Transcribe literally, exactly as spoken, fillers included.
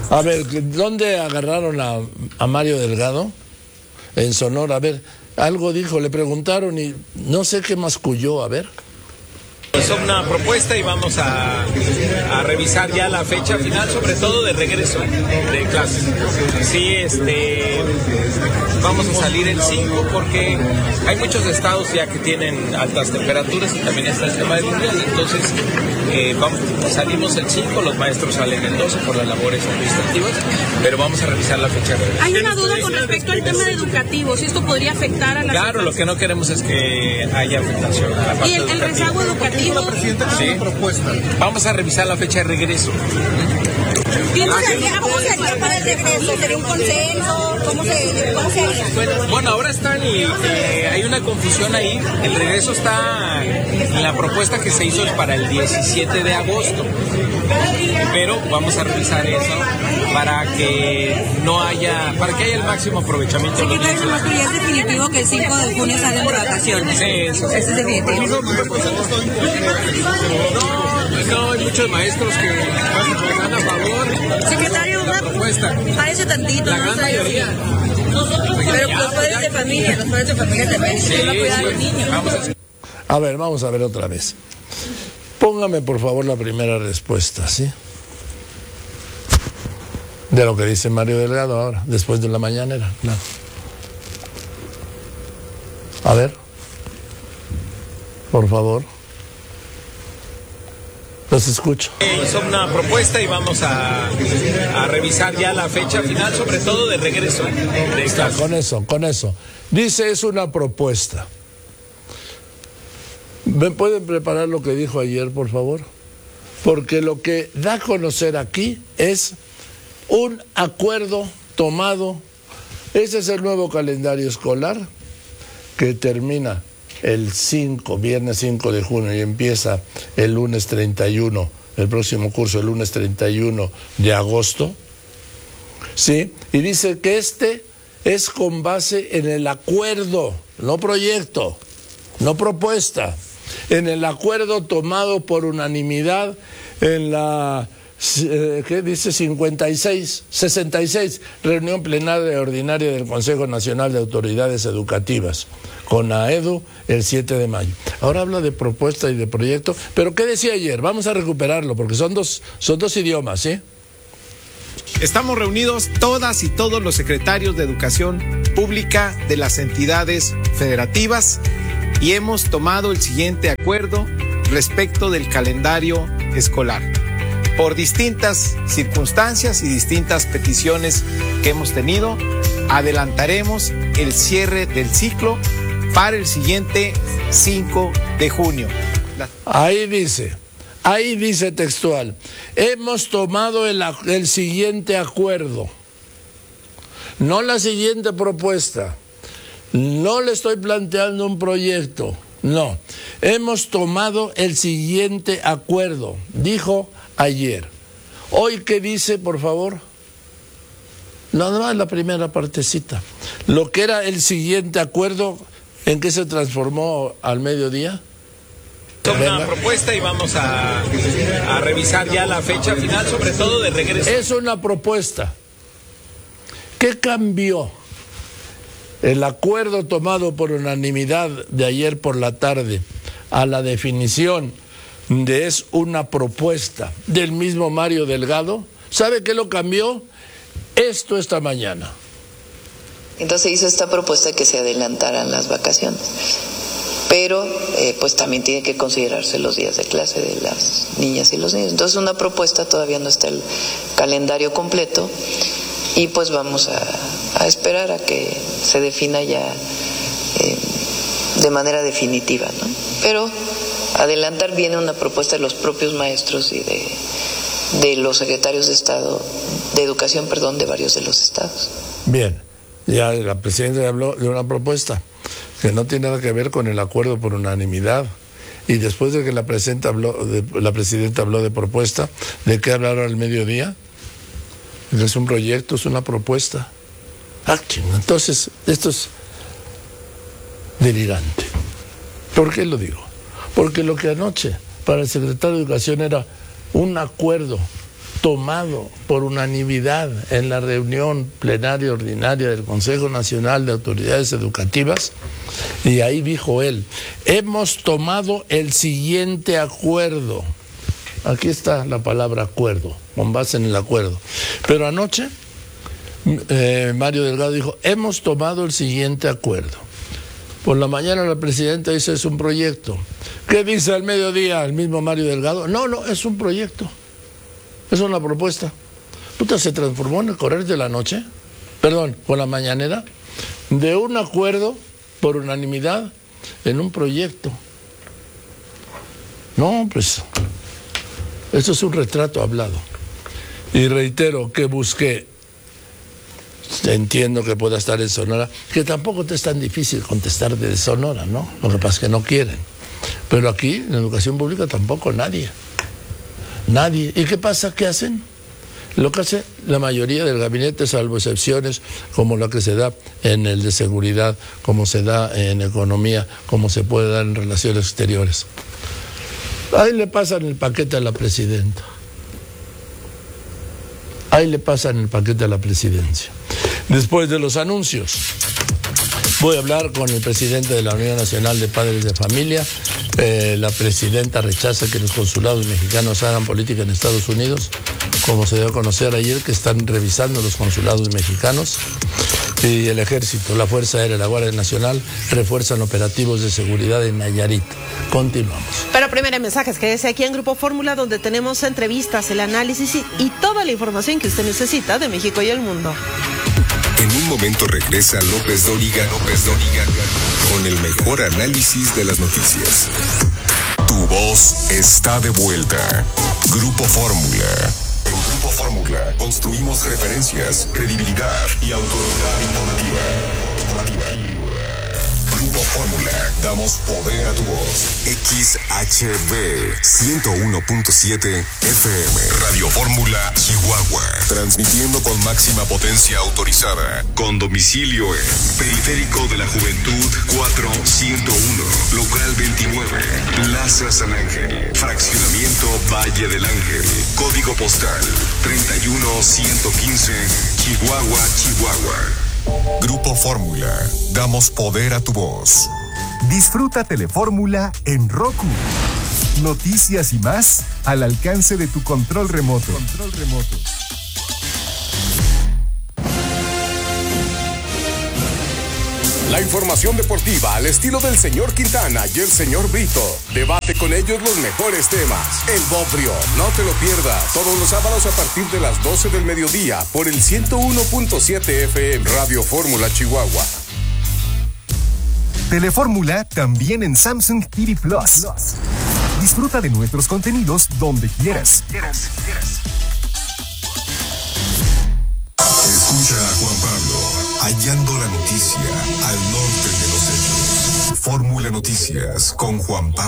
A ver, ¿dónde agarraron a, a Mario Delgado? En Sonora. A ver, algo dijo, le preguntaron y no sé qué masculló, a ver. Es una propuesta y vamos a, a revisar ya la fecha final, sobre todo de regreso de clases. Sí, este, vamos a salir el cinco porque hay muchos estados ya que tienen altas temperaturas y también está el tema del mundial. Entonces, eh, vamos, salimos el cinco, los maestros salen el doce por las labores administrativas, pero vamos a revisar la fecha de regreso. Hay una duda con respecto al tema educativo, si esto podría afectar a la... Claro, lo que no queremos es que haya afectación a la parte ¿Y el, el rezago educativo? Sí. Propuesta. Vamos a revisar la fecha de regreso. ¿Cómo sería, ¿Cómo sería para el regreso? ¿Sería un consenso? ¿Cómo se, cómo se haría? Bueno, ahora está el, eh, hay una confusión ahí. El regreso está en la propuesta que se hizo es para el diecisiete de agosto. Pero vamos a revisar eso para que no haya, para que haya el máximo aprovechamiento. Sí, pero ya es definitivo que el cinco de junio salen de vacaciones. Sí, eso sí. Eso es definitivo. No, no, hay muchos maestros que están a favor. Secretario, de la propuesta. Parece tantito, la ¿no? gran mayoría. Pero los padres de familia, los padres de familia también sí, van a cuidar sí. a los niños. Vamos a... a ver, vamos a ver otra vez. Póngame por favor la primera respuesta, ¿sí? De lo que dice Mario Delgado ahora, después de la mañanera, claro. A ver, por favor. Los escucho. Es una propuesta y vamos a, a revisar ya la fecha final, sobre todo de regreso de clases. Con eso, con eso. Dice, es una propuesta. ¿Me pueden preparar lo que dijo ayer, por favor? Porque lo que da a conocer aquí es un acuerdo tomado. Ese es el nuevo calendario escolar que termina el cinco, viernes cinco de junio y empieza el lunes treinta y uno, el próximo curso el lunes treinta y uno de agosto. ¿Sí? Y dice que este es con base en el acuerdo, no proyecto, no propuesta, en el acuerdo tomado por unanimidad en la, eh, ¿qué dice? cincuenta y seis, sesenta y seis, reunión plenaria ordinaria del Consejo Nacional de Autoridades Educativas, con AEDU, el siete de mayo. Ahora habla de propuesta y de proyecto, pero ¿qué decía ayer? Vamos a recuperarlo, porque son dos, son dos idiomas, ¿sí? Estamos reunidos todas y todos los secretarios de Educación Pública de las entidades federativas y hemos tomado el siguiente acuerdo respecto del calendario escolar. Por distintas circunstancias y distintas peticiones que hemos tenido, adelantaremos el cierre del ciclo para el siguiente cinco de junio. Ahí dice, ahí dice textual, hemos tomado el, el siguiente acuerdo, no la siguiente propuesta, no le estoy planteando un proyecto, no, hemos tomado el siguiente acuerdo, dijo ayer. Hoy, ¿qué dice, por favor? Nada más la primera partecita. Lo que era el siguiente acuerdo, ¿en qué se transformó al mediodía? Es una propuesta y vamos a, a revisar ya la fecha final, sobre todo de regreso. Es una propuesta. ¿Qué cambió? El acuerdo tomado por unanimidad de ayer por la tarde a la definición de es una propuesta del mismo Mario Delgado. ¿Sabe qué lo cambió? Esto esta mañana. Entonces hizo esta propuesta de que se adelantaran las vacaciones, pero eh, pues también tiene que considerarse los días de clase de las niñas y los niños. Entonces una propuesta, todavía no está el calendario completo y pues vamos a, a esperar a que se defina ya eh, de manera definitiva, ¿no? Pero adelantar viene una propuesta de los propios maestros y de, de los secretarios de Estado, de Educación, perdón, de varios de los estados. Bien, ya la presidenta habló de una propuesta que no tiene nada que ver con el acuerdo por unanimidad. Y después de que la presidenta habló de, la presidenta habló de propuesta, ¿de qué hablaron al mediodía? Es un proyecto, es una propuesta. Ah, entonces, esto es delirante. ¿Por qué lo digo? Porque lo que anoche para el secretario de Educación era un acuerdo tomado por unanimidad en la reunión plenaria ordinaria del Consejo Nacional de Autoridades Educativas, y ahí dijo él, hemos tomado el siguiente acuerdo. Aquí está la palabra acuerdo, con base en el acuerdo. Pero anoche eh, Mario Delgado dijo, hemos tomado el siguiente acuerdo. Por la mañana la presidenta dice, es un proyecto. ¿Qué dice al mediodía el mismo Mario Delgado? No, no, es un proyecto. Es una propuesta. Puta, se transformó en el correr de la noche, perdón, con la mañanera, de un acuerdo por unanimidad en un proyecto. No, pues, esto es un retrato hablado. Y reitero que busqué, entiendo que pueda estar en Sonora, que tampoco te es tan difícil contestar de Sonora, ¿no? Lo que pasa es que no quieren. Pero aquí, en la educación pública, tampoco nadie. Nadie. ¿Y qué pasa? ¿Qué hacen? Lo que hace la mayoría del gabinete, salvo excepciones como la que se da en el de seguridad, como se da en economía, como se puede dar en relaciones exteriores. Ahí le pasan el paquete a la presidenta. Ahí le pasan el paquete a la presidencia. Después de los anuncios, voy a hablar con el presidente de la Unión Nacional de Padres de Familia. Eh, la presidenta rechaza que los consulados mexicanos hagan política en Estados Unidos, como se dio a conocer ayer, que están revisando los consulados mexicanos. Y el Ejército, la Fuerza Aérea y la Guardia Nacional refuerzan operativos de seguridad en Nayarit. Continuamos. Pero primero mensajes, quédese aquí en Grupo Fórmula, donde tenemos entrevistas, el análisis y, y toda la información que usted necesita de México y el mundo. En un momento regresa López Dóriga, López Dóriga, con el mejor análisis de las noticias. Tu voz está de vuelta. Grupo Fórmula. En Grupo Fórmula construimos referencias, credibilidad y autoridad informativa. Grupo Fórmula, damos poder a tu voz. X H B ciento uno punto siete F M. Radio Fórmula Chihuahua. Transmitiendo con máxima potencia autorizada. Con domicilio en Periférico de la Juventud cuatro ciento uno. Local veintinueve. Plaza San Ángel. Fraccionamiento Valle del Ángel. Código postal treinta y uno ciento quince. Chihuahua, Chihuahua. Grupo Fórmula, damos poder a tu voz. Disfruta Telefórmula en Roku. Noticias y más al alcance de tu control remoto. Control remoto. La información deportiva al estilo del señor Quintana y el señor Brito. Debate con ellos los mejores temas. El Bodrio, no te lo pierdas. Todos los sábados a partir de las doce del mediodía por el ciento uno punto siete F M. Radio Fórmula Chihuahua. Telefórmula también en Samsung T V Plus. Disfruta de nuestros contenidos donde quieras. quieras, quieras. Escucha a Juan Pablo, hallando la noticia al norte de los hechos. Fórmula Noticias con Juan Pablo.